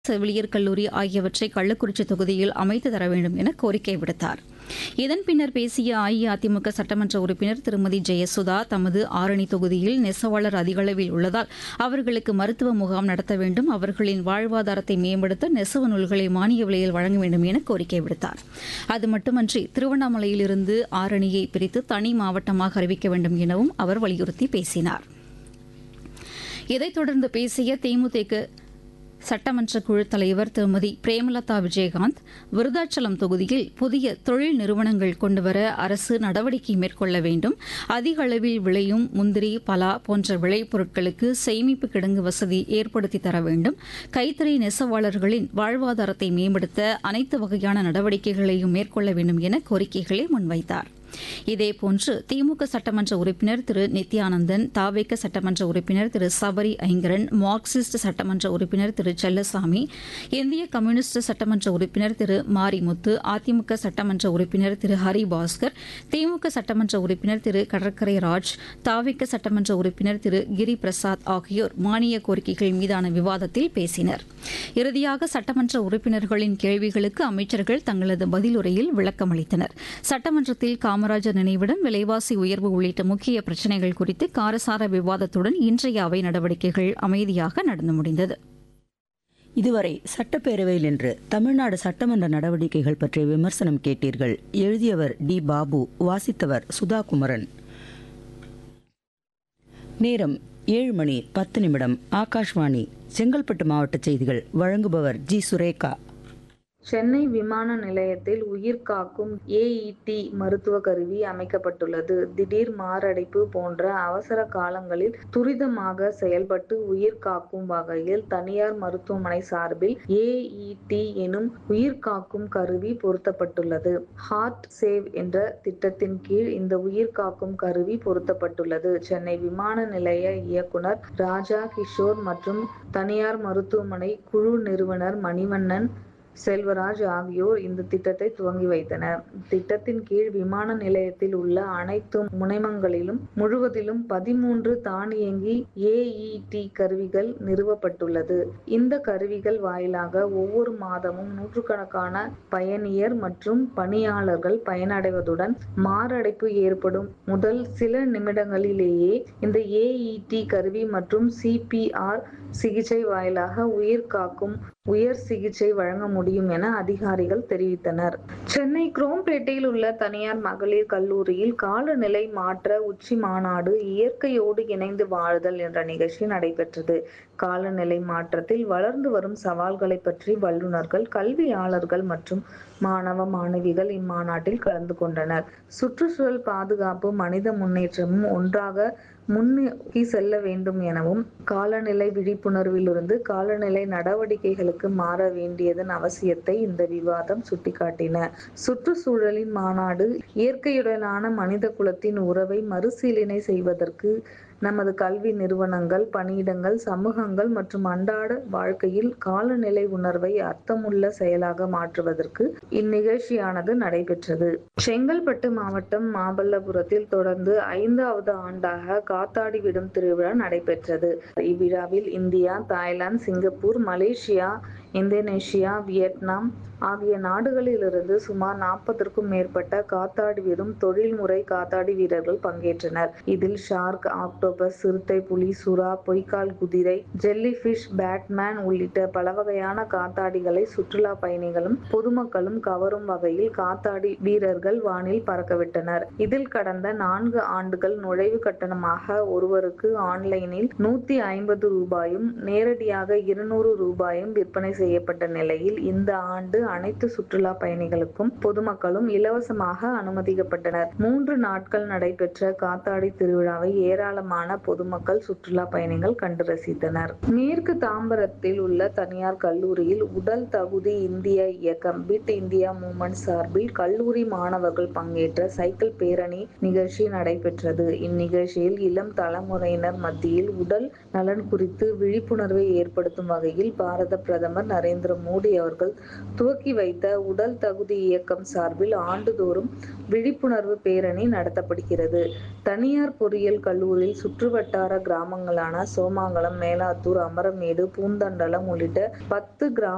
செவிலியர் கல்லூரி ஆகியவற்றை கள்ளக்குறிச்சி தொகுதியில் அமைத்து தர வேண்டும் என கோரிக்கை விடுத்தார். இதன் பின்னர் பேசிய அஇஅதிமுக சட்டமன்ற உறுப்பினர் திருமதி ஜெயசுதா, தமது ஆரணி தொகுதியில் நெசவாளர் அதிகளவில் உள்ளதால் அவர்களுக்கு மருத்துவ முகாம் நடத்த வேண்டும், அவர்களின் வாழ்வாதாரத்தை மேம்படுத்த நெசவு நூல்களை மானிய விலையில் வழங்க வேண்டும் என கோரிக்கை விடுத்தார். அது மட்டுமன்றி திருவண்ணாமலையிலிருந்து ஆரணியை பிரித்து தனி மாவட்டமாக அறிவிக்க வேண்டும் எனவும் அவர் வலியுறுத்தி பேசினார். இதைத் தொடர்ந்து பேசிய தேமுதிக சட்டமன்ற குழு தலைவர் திருமதி பிரேமலதா விஜயகாந்த், விருதாச்சலம் தொகுதியில் புதிய தொழில் நிறுவனங்கள் கொண்டுவர அரசு நடவடிக்கை மேற்கொள்ள வேண்டும், அதிக அளவில் விளையும் முந்திரி, பலா போன்ற விளைபொருட்களுக்கு சேமிப்பு கிடங்கு வசதி ஏற்படுத்தி தர வேண்டும், கைத்தறி நெசவாளர்களின் வாழ்வாதாரத்தை மேம்படுத்த அனைத்து வகையான நடவடிக்கைகளையும் மேற்கொள்ள வேண்டும் என கோரிக்கைகளை முன்வைத்தார். இதேபோன்று திமுக சட்டமன்ற உறுப்பினர் திரு நித்யானந்தன், தாவேக சட்டமன்ற உறுப்பினர் திரு சபரி ஐங்கரன், மார்க்சிஸ்ட் சட்டமன்ற உறுப்பினர் திரு செல்லசாமி, இந்திய கம்யூனிஸ்ட் சட்டமன்ற உறுப்பினர் திரு மாரிமுத்து, அதிமுக சட்டமன்ற உறுப்பினர் திரு ஹரிபாஸ்கர், திமுக சட்டமன்ற உறுப்பினர் திரு கடற்கரை ராஜ், தாவேக சட்டமன்ற உறுப்பினர் திரு கிரி பிரசாத் ஆகியோர் மானிய கோரிக்கைகள் மீதான விவாதத்தில் பேசினர். இறுதியாக சட்டமன்ற உறுப்பினர்களின் கேள்விகளுக்கு அமைச்சர்கள் தங்களது பதிலுரையில் விளக்கமளித்தனர். சட்டமன்றத்தில் காமராஜர் நினைவிடம், விலைவாசி உயர்வு உள்ளிட்ட முக்கிய பிரச்சினைகள் குறித்து காரசார விவாதத்துடன் இன்றைய அவை நடவடிக்கைகள் அமைதியாக நடந்து முடிந்தது. இதுவரை சட்டப்பேரவையில் இன்று தமிழ்நாடு சட்டமன்ற நடவடிக்கைகள் பற்றிய விமர்சனம் கேட்டீர்கள். எழுதியவர் டி. பாபு, வாசித்தவர் சுதா குமரன். நேரம் 7:10. ஆகாஷ்வாணி செங்கல்பட்டு மாவட்ட செய்திகள். வழங்குபவர் ஜி. சுரேகா. சென்னை விமான நிலையத்தில் உயிர்காக்கும் ஏஇடி மருத்துவ கருவி அமைக்கப்பட்டுள்ளது. திடீர் மாரடைப்பு போன்ற அவசர காலங்களில் துரிதமாக செயல்பட்டு உயிர்காக்கும் வகையில் தனியார் மருத்துவமனை சார்பில் ஏஇடி எனும் உயிர்காக்கும் கருவி பொருத்தப்பட்டுள்ளது. ஹார்ட் சேவ் என்ற திட்டத்தின் கீழ் இந்த உயிர்காக்கும் கருவி பொருத்தப்பட்டுள்ளது. சென்னை விமான நிலைய இயக்குனர் ராஜா கிஷோர் மற்றும் தனியார் மருத்துவமனை குழு நிறுவனர் மணிவண்ணன், செல்வராஜ் ஆகியோர் இந்த திட்டத்தை துவங்கி வைத்தனர். திட்டத்தின் கீழ் விமான நிலையத்தில் உள்ள அனைத்து முனையங்களிலும் முழுவதிலும் 13 தானியங்கி ஏஇடி கருவிகள் நிறுவப்பட்டுள்ளது. இந்த கருவிகள் வாயிலாக ஒவ்வொரு மாதமும் நூற்றுக்கணக்கான பயணியர் மற்றும் பணியாளர்கள் பயனடைவதுடன் மாரடைப்பு ஏற்படும் முதல் சில நிமிடங்களிலேயே இந்த ஏஇடி கருவி மற்றும் சிபிஆர் சிகிச்சை வாயிலாக உயிர்காக்கும் உயர் சிகிச்சை வழங்க முடியும் என அதிகாரிகள் தெரிவித்தனர். சென்னை குரோம்பேட்டையில் உள்ள தனியார் மகளிர் கல்லூரியில் காலநிலை மாற்ற உச்சி மாநாடு இயற்கையோடு இணைந்து வாழ்தல் என்ற நிகழ்ச்சி நடைபெற்றது. காலநிலை மாற்றத்தில் வளர்ந்து வரும் சவால்களை பற்றி வல்லுநர்கள், கல்வியாளர்கள் மற்றும் மாணவ மாணவிகள் இம்மாநாட்டில் கலந்து கொண்டனர். சுற்றுச்சூழல் பாதுகாப்பு, மனித முன்னேற்றமும் ஒன்றாக முன்னோக்கி செல்ல வேண்டும் எனவும், காலநிலை விழிப்புணர்விலிருந்து காலநிலை நடவடிக்கைகளுக்கு மாற வேண்டியதன் அவசியத்தை இந்த விவாதம் சுட்டிக்காட்டின. சுற்றுச்சூழலின் மாநாடு இயற்கையுடனான மனித குலத்தின் உறவை மறுசீலனை செய்வதற்கு நமது கல்வி நிறுவனங்கள், பணியிடங்கள், சமூகங்கள் மற்றும் அன்றாட வாழ்க்கையில் காலநிலை உணர்வை அர்த்தமுள்ள செயலாக மாற்றுவதற்கு இந்நிகழ்ச்சியானது நடைபெற்றது. செங்கல்பட்டு மாவட்டம் மாமல்லபுரத்தில் தொடர்ந்து 5வது ஆண்டாக காத்தாடி விடும் திருவிழா நடைபெற்றது. இவ்விழாவில் India, Thailand, Singapore, Malaysia, Indonesia, Vietnam ஆகிய நாடுகளிலிருந்து சுமார் 40க்கும் மேற்பட்ட காத்தாடி விடும் தொழில்முறை காத்தாடி வீரர்கள் பங்கேற்றனர். இதில் ஷார்க், ஆக்டோபஸ், சிறுத்தை, புலி, சுறா, பொய்க்கால் குதிரை, ஜெல்லி ஃபிஷ், பேட்மேன் உள்ளிட்ட பல வகையான காத்தாடிகளை சுற்றுலா பயணிகளும் பொதுமக்களும் கவரும் வகையில் காத்தாடி வீரர்கள் வானில் பறக்கவிட்டனர். இதில் கடந்த 4 ஆண்டுகள் நுழைவு கட்டணமாக ஒருவருக்கு ஆன்லைனில் 150 ரூபாயும் நேரடியாக 200 ரூபாயும் விற்பனை செய்யப்பட்ட நிலையில் இந்த ஆண்டு அனைத்து சுற்றுலா பயணிகளுக்கும் பொதுமக்களும் இலவசமாக அனுமதிக்கப்பட்டனர். 3 நாட்கள் நடைபெற்ற காத்தாடி திருவிழாவை ஏராளமான பொதுமக்கள், சுற்றுலா பயணிகள் கண்டு ரசித்தனர். மேற்கு தாம்பரத்தில் உள்ள தனியார் கல்லூரியில் உடல் தகுதி இந்தியா இயக்கம் பிட் இந்தியா மூவ்மெண்ட் சார்பில் கல்லூரி மாணவர்கள் பங்கேற்ற சைக்கிள் பேரணி நிகழ்ச்சி நடைபெற்றது. இந்நிகழ்ச்சியில் இளம் தலைமுறையினர் மத்தியில் உடல் நலன் குறித்து விழிப்புணர்வை ஏற்படுத்தும் வகையில் பாரத பிரதமர் நரேந்திர மோடி அவர்கள் துவக்கி வைத்த உடல் தகுதி இயக்கம் சார்பில் ஆண்டுதோறும் விழிப்புணர்வு பேரணி நடத்தப்படுகிறது. தனியார் பொறியியல் கல்லூரியில் சுற்றுவட்டார கிராமங்களான சோமங்கலம், மேலாத்தூர், அமரமேடு, பூந்தண்டலம் உள்ளிட்ட 10 கிராம